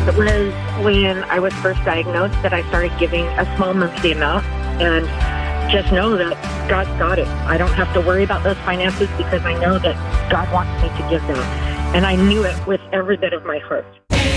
It was when I was first diagnosed that I started giving a small monthly amount, and just know that God's got it. I don't have to worry about those finances because I know that God wants me to give them. And I knew it with every bit of my heart.